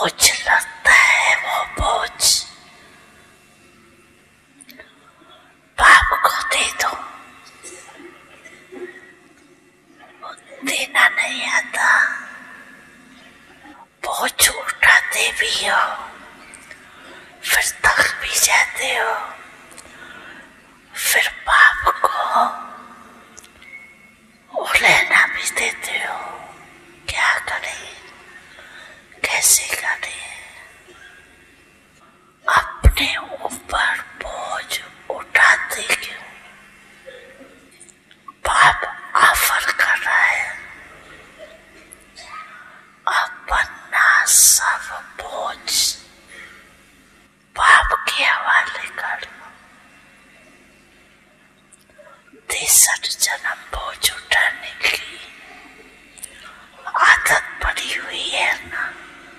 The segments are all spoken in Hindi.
बोझ लगता है वो बोझ बाप को दे दो, देना नहीं आता। बोझ उठाते भी हो फिर थक भी जाते हो, फिर बाप को वो लेना भी देते हो। क्या करें, कैसे करें? अपने ऊपर बोझ उठाते क्यों? बाप ऑफर कर रहा है अपना सब बोझ बाप के हवाले कर लो। 63 जन्म बोझ उठाने की आदत पड़ी हुई है ना,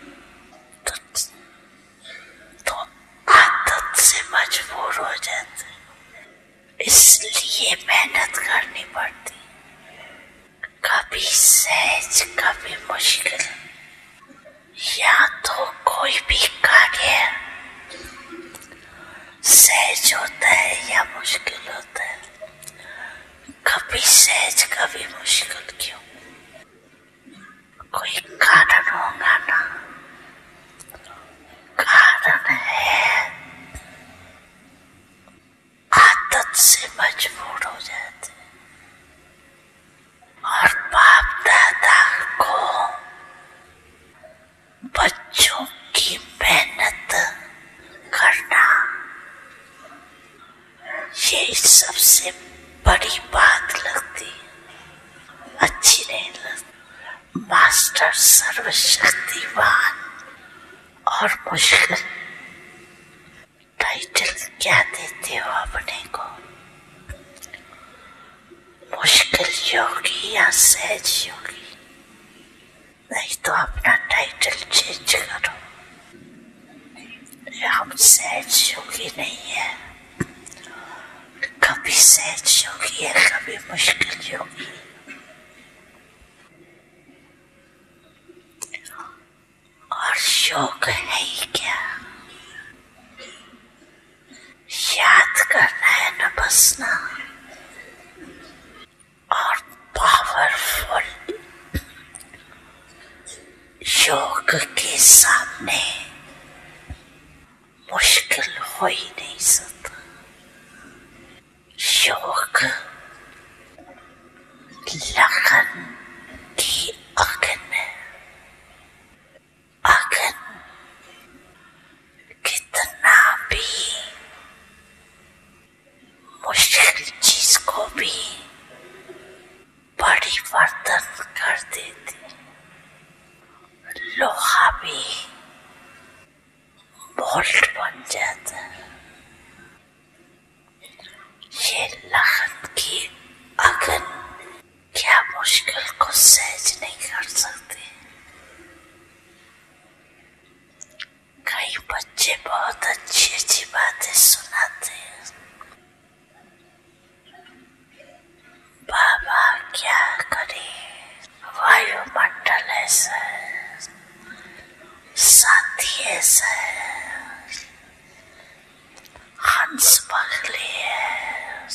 तो आदत से मजबूर हो जाते, इसलिए मेहनत करनी पड़ती। कभी सहज कभी मुश्किल, या तो कोई भी कार्य सहज होता है या मुश्किल होता है। कभी सहज कभी मुश्किल क्यों? कोई कारण होगा ना। कारण है आदत से मजबूर हो जाते, और बाप दादा को बच्चों की मेहनत करना ये सबसे बड़ी बात लगती, अच्छी नहीं लगती। मास्टर सर्वशक्तिवान और मुश्किल टाइटल क्या देते हो अपने को? मुश्किल योगी या सहज योगी? नहीं तो अपना टाइटल चेंज करो। हम सहज योगी नहीं है, कभी सहज योगी है कभी मुश्किल योगी। और योग है ही क्या? याद करना है ना बस ना। और पावरफुल योग के सामने मुश्किल हो ही नहीं सकता। योग लगन की अगन है। अगन कितना भी मुश्किल चीज को भी परिवर्तन कर देती। लोहा भी बोल्ट बन जाता है। ये लगन की अगन क्या मुश्किल को सहज नहीं कर सकती? कई बच्चे बहुत अच्छी अच्छी बातें सुनाते हैं। बाबा क्या करे, वायुमंडल ऐसा है, साथी ऐसा है, हंस पगले है,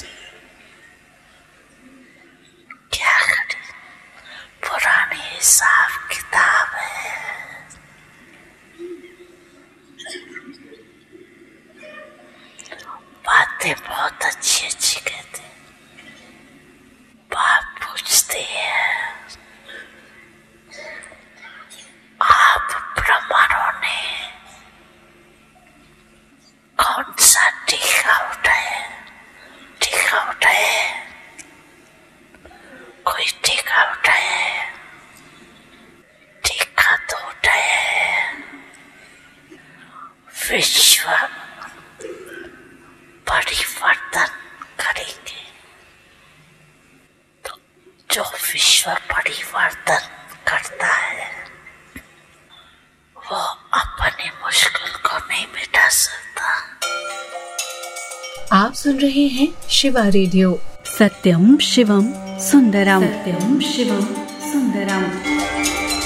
क्या करे, पुरानी हिसाब किताब है। बातें बहुत अच्छी अच्छी कहते हैं। बाप पूछते हैं, आप ब्राह्मणों ने कौन सा टीका उठाया? टीका उठाया? कोई टीका उठाया है? टीका तो उठाया है। विश्व परिवर्तन करेंगे, तो जो विश्व परिवर्तन करता है वो अपनी मुश्किल को नहीं मिटा सकता। आप सुन रहे हैं शिवा रेडियो। सत्यम शिवम सुंदरम। सत्यम शिवम